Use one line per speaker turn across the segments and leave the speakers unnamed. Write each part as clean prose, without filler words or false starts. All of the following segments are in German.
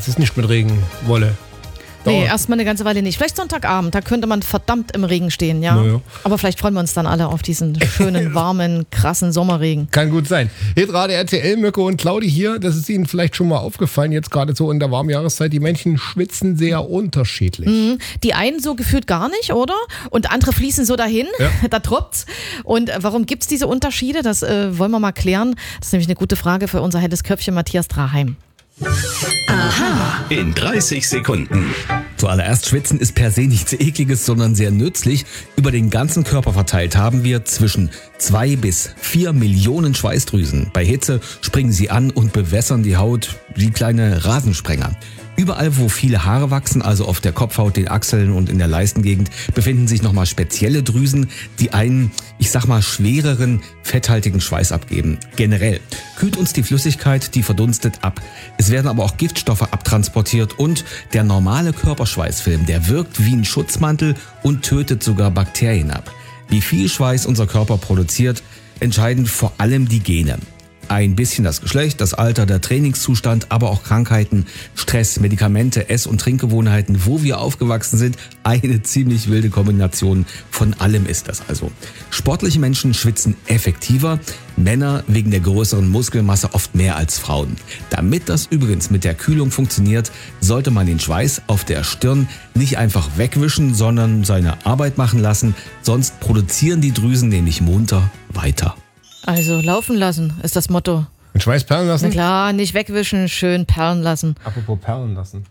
jetzt ist nicht mit Regen, Wolle.
Nee, erstmal eine ganze Weile nicht. Vielleicht Sonntagabend, da könnte man verdammt im Regen stehen, ja.
Ja.
Aber vielleicht freuen wir uns dann alle auf diesen schönen, warmen, krassen Sommerregen.
Kann gut sein. Hitrade RTL, Mirko und Claudi hier. Das ist Ihnen vielleicht schon mal aufgefallen, jetzt gerade so in der warmen Jahreszeit. Die Menschen schwitzen sehr unterschiedlich.
Die einen so gefühlt gar nicht, oder? Und andere fließen so dahin, da tropft's. Und warum gibt's diese Unterschiede? Das wollen wir mal klären. Das ist nämlich eine gute Frage für unser helles Köpfchen Matthias Draheim.
Aha. In 30 Sekunden.
Zuallererst, Schwitzen ist per se nichts Ekliges, sondern sehr nützlich. Über den ganzen Körper verteilt haben wir zwischen 2 bis 4 Millionen Schweißdrüsen. Bei Hitze springen sie an und bewässern die Haut wie kleine Rasensprenger. Überall, wo viele Haare wachsen, also auf der Kopfhaut, den Achseln und in der Leistengegend, befinden sich nochmal spezielle Drüsen, die einen, ich sag mal, schwereren, fetthaltigen Schweiß abgeben. Generell kühlt uns die Flüssigkeit, die verdunstet, ab. Es werden aber auch Giftstoffe abtransportiert und der normale Körperschweißfilm, der wirkt wie ein Schutzmantel und tötet sogar Bakterien ab. Wie viel Schweiß unser Körper produziert, entscheiden vor allem die Gene. Ein bisschen das Geschlecht, das Alter, der Trainingszustand, aber auch Krankheiten, Stress, Medikamente, Ess- und Trinkgewohnheiten, wo wir aufgewachsen sind. Eine ziemlich wilde Kombination von allem ist das also. Sportliche Menschen schwitzen effektiver, Männer wegen der größeren Muskelmasse oft mehr als Frauen. Damit das übrigens mit der Kühlung funktioniert, sollte man den Schweiß auf der Stirn nicht einfach wegwischen, sondern seine Arbeit machen lassen, sonst produzieren die Drüsen nämlich munter weiter.
Also laufen lassen ist das Motto.
Den Schweiß perlen lassen?
Na klar, nicht wegwischen, schön perlen lassen.
Apropos perlen lassen.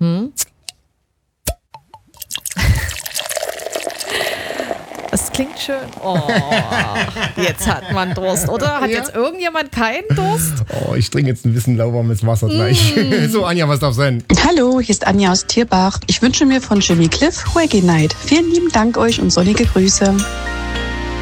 Das klingt schön. Oh, jetzt hat man Durst, oder? Hat jetzt irgendjemand keinen Durst?
Oh, ich trinke jetzt ein bisschen lauwarmes Wasser gleich. So, Anja, was darf sein?
Hallo, hier ist Anja aus Tierbach. Ich wünsche mir von Jimmy Cliff Reggae Night. Vielen lieben Dank euch und sonnige Grüße.